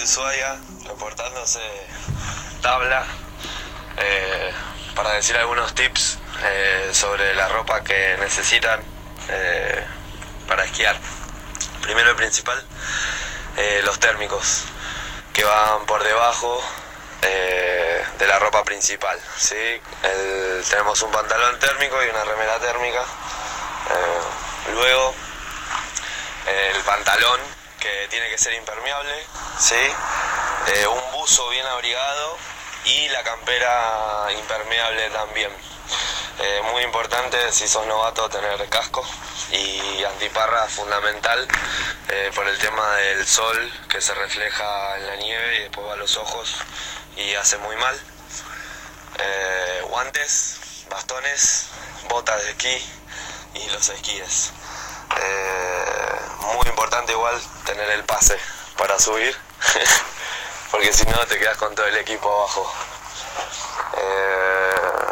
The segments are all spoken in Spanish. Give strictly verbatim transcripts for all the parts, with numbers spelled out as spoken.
Ushuaia, reportándose Tabla, eh, para decir algunos tips eh, sobre la ropa que necesitan eh, para esquiar. Primero y principal, eh, los térmicos, que van por debajo eh, de la ropa principal, ¿sí? El, tenemos un pantalón térmico y una remera térmica. Eh, luego, el pantalón, que tiene que ser impermeable, ¿sí? Eh, un buzo bien abrigado y la campera impermeable también. Eh, muy importante, si sos novato, tener casco y antiparra fundamental eh, por el tema del sol que se refleja en la nieve y después va a los ojos y hace muy mal. Eh, guantes, bastones, botas de esquí y los esquíes. Eh, muy importante igual tener el pase para subir porque si no te quedas con todo el equipo abajo. Eh,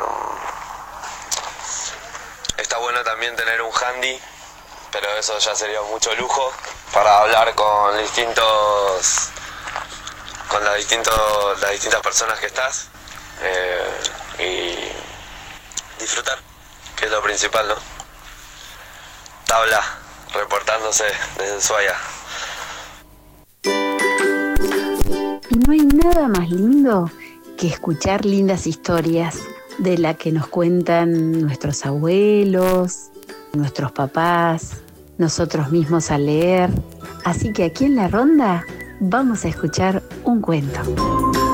está bueno también tener un handy, pero eso ya sería mucho lujo, para hablar con distintos con las, distintos, las distintas personas que estás eh, y disfrutar, que es lo principal, ¿no? Tabla, reportándose desde Ushuaia. Y no hay nada más lindo que escuchar lindas historias de la que nos cuentan nuestros abuelos, nuestros papás, nosotros mismos al leer. Así que aquí en La Ronda vamos a escuchar un cuento.